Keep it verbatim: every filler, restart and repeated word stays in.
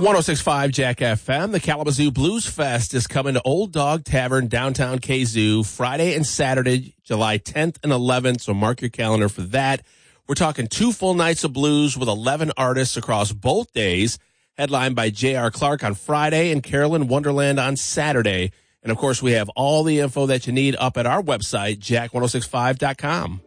one oh six point five Jack F M. The Kalamazoo Blues Fest is coming to Old Dog Tavern, downtown Kazoo, Friday and Saturday, July tenth and eleventh, so mark your calendar for that. We're talking two full nights of blues with eleven artists across both days, headlined by J R. Clark on Friday and Carolyn Wonderland on Saturday. And, of course, we have all the info that you need up at our website, jack ten sixty-five dot com.